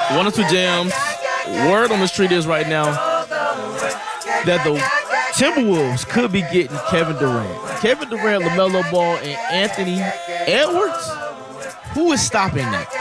One or two jams. Word on the street is right now that the Timberwolves could be getting Kevin Durant. Kevin Durant, LaMelo Ball, and Anthony Edwards. Who is stopping that?